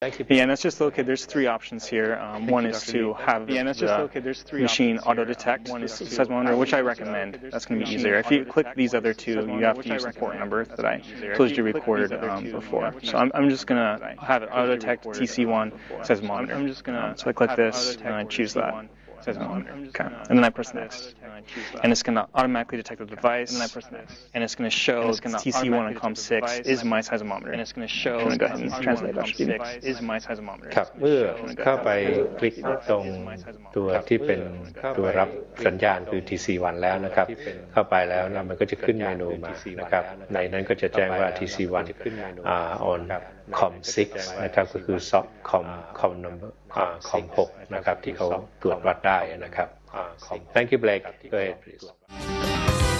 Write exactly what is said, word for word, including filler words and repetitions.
Yeah, and that's just located. There's three options here. Um, one is to have the machine auto detect the seismometer, which I recommend. That's going to be easier. If you click these other two, you have to use the port number that I told you to record um, before. So I'm, I'm just going to have it auto detect T C one seismometer. Um, so I click this and I choose that. Um, okay. And then I press next. And it's going to automatically detect the device. And I press next. And it's going to show T C one on COM six is my seismometer. And it's going to show I'm going to go ahead and translate that. Is my seismometer. ครับเมื่อเข้าไปคลิกตรงตัวที่เป็นตัวรับสัญญาณคือ ที ซี วัน แล้วนะครับเข้าไปแล้วนะมันก็จะขึ้นเมนูมานะครับในนั้นก็จะแจ้งว่า ที ซี วัน on คอม ซิกซ์ นะครับก็คือ ซอฟ คอม คอม number คอม หกนะครับที่เขาตรวจวัดได้นะครับ Thank you Blake Go ahead please